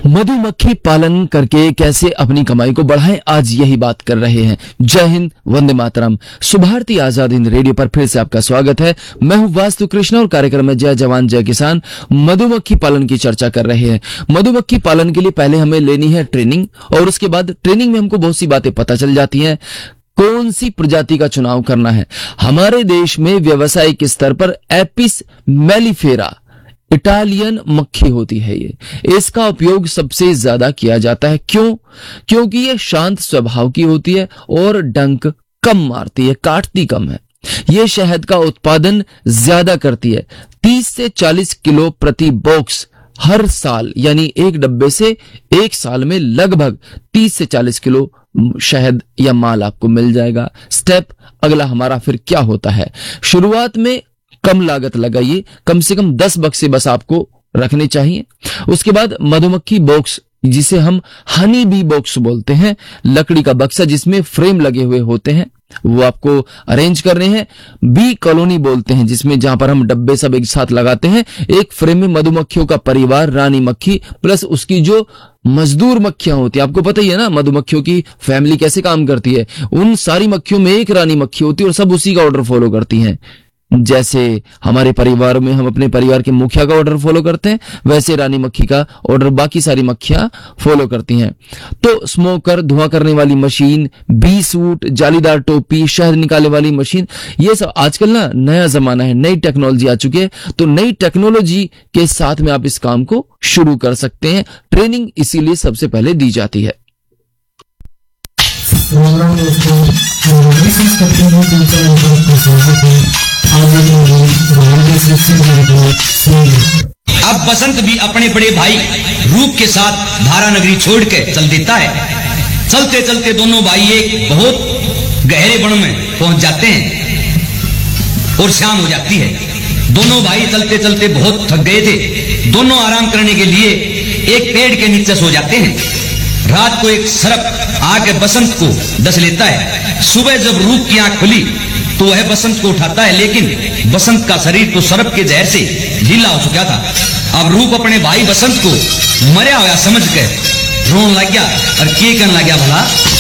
मधुमक्खी पालन करके कैसे अपनी कमाई को बढ़ाएं, आज यही बात कर रहे हैं। जय हिंद, वंदे मातरम। सुभारती आजाद हिंद रेडियो पर फिर से आपका स्वागत है। मैं हूं वास्तु कृष्ण और कार्यक्रम में जय जवान जय किसान मधुमक्खी पालन की चर्चा कर रहे हैं। मधुमक्खी पालन के लिए पहले हमें लेनी है ट्रेनिंग, और उसके बाद ट्रेनिंग में हमको बहुत सी बातें पता चल जाती हैं। कौन सी प्रजाति का चुनाव करना है। हमारे देश में व्यावसायिक स्तर पर एपिस मेलिफेरा इटालियन मक्खी होती है। इसका उपयोग सबसे ज्यादा किया जाता है। क्यों? क्योंकि ये शांत स्वभाव की होती है और डंक कम मारती है, काटती कम है। ये शहद का उत्पादन ज्यादा करती है, 30 से 40 किलो प्रति बॉक्स हर साल, यानी एक डब्बे से एक साल में लगभग 30 से 40 किलो शहद या माल आपको मिल जाएगा। स्टेप अगला हमारा फिर क्या होता है? शुरुआत में कम लागत लगाइए, कम से कम 10 बक्से बस आपको रखने चाहिए। उसके बाद मधुमक्खी बॉक्स, जिसे हम हनी बी बॉक्स बोलते हैं, लकड़ी का बक्सा जिसमें फ्रेम लगे हुए होते हैं, वो आपको अरेंज करने हैं। बी कॉलोनी बोलते हैं, जिसमें जहां पर हम डब्बे सब एक साथ लगाते हैं। एक फ्रेम में मधुमक्खियों का परिवार, रानी मक्खी प्लस उसकी जो मजदूर मक्खियां होती है, आपको पता ही है ना मधुमक्खियों की फैमिली कैसे काम करती है। उन सारी मक्खियों में एक रानी मक्खी होती है और सब उसी का ऑर्डर फॉलो करती हैं। जैसे हमारे परिवार में हम अपने परिवार के मुखिया का ऑर्डर फॉलो करते हैं, वैसे रानी मक्खी का ऑर्डर बाकी सारी मक्खियां फॉलो करती हैं। तो स्मोकर, धुआं करने वाली मशीन, बी सूट, जालीदार टोपी, शहद निकालने वाली मशीन, ये सब आजकल ना नया जमाना है, नई टेक्नोलॉजी आ चुकी है। तो नई टेक्नोलॉजी के साथ में आप इस काम को शुरू कर सकते हैं। ट्रेनिंग इसीलिए सबसे पहले दी जाती है। अब बसंत भी अपने बड़े भाई रूप के साथ धारा नगरी छोड़ के चल देता है। चलते चलते दोनों भाई एक बहुत गहरे वन में पहुंच जाते हैं और शाम हो जाती है। दोनों भाई चलते चलते बहुत थक गए थे। दोनों आराम करने के लिए एक पेड़ के नीचे सो जाते हैं। रात को एक सर्प आके बसंत को डस लेता है। सुबह जब रूप की आंख खुली तो वह बसंत को उठाता है, लेकिन बसंत का शरीर तो सर्प के जहर से ढीला हो चुका था। अब रूप अपने भाई बसंत को मरा हुआ समझ कर रोन लग गया और के करने लग गया, भला